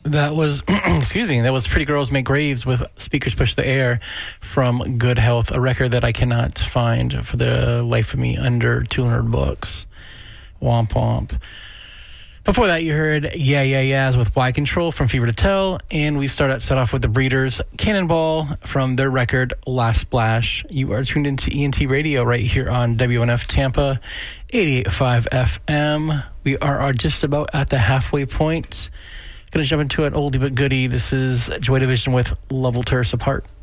That was, excuse me, that was Pretty Girls Make Graves with Speakers Push the Air from Good Health, a record that I cannot find for the life of me under 200 bucks. Womp womp. Before that, you heard Yeah Yeah Yeahs with Y Control from Fever to Tell, and we set off with the Breeders' Cannonball from their record Last Splash. You are tuned into ENT Radio right here on WNF Tampa, 88.5 FM. We are just about at the halfway point. Going to jump into an oldie but goodie. This is Joy Division with Love Will Tear Us Apart.